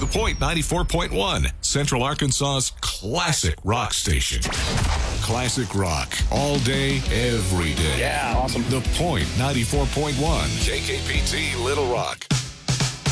Point 94.1, Central Arkansas's classic rock station. Classic rock, all day, every day. Yeah, awesome. The Point 94.1, KKPT Little Rock.